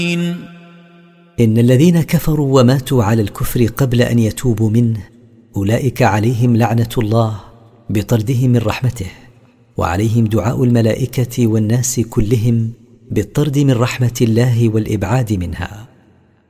إن الذين كفروا وماتوا على الكفر قبل أن يتوبوا منه أولئك عليهم لعنة الله بطردهم من رحمته، وعليهم دعاء الملائكة والناس كلهم بالطرد من رحمة الله والإبعاد منها.